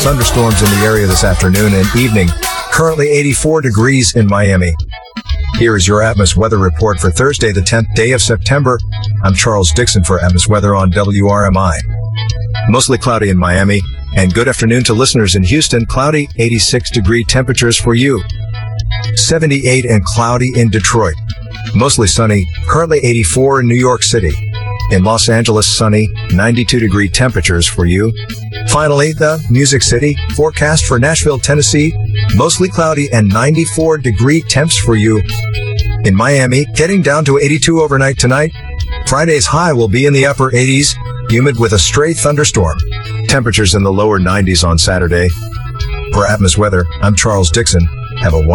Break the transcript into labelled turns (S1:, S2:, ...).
S1: thunderstorms in the area this afternoon and evening. Currently 84 degrees in Miami. Here is your Atmos weather report for Thursday, the 10th day of September. I'm Charles Dixon for Atmos weather on WRMI. Mostly cloudy in Miami, and good afternoon to listeners in Houston. Cloudy, 86-degree temperatures for you. 78 and cloudy in Detroit. Mostly sunny, currently 84 in New York City. In Los Angeles, sunny, 92-degree temperatures for you. Finally, the Music City forecast for Nashville, Tennessee, mostly cloudy and 94-degree temps for you. In Miami, getting down to 82 overnight tonight. Friday's high will be in the upper 80s, humid with a stray thunderstorm. Temperatures in the lower 90s on Saturday. For Atmos weather, I'm Charles Dixon. Have a wonderful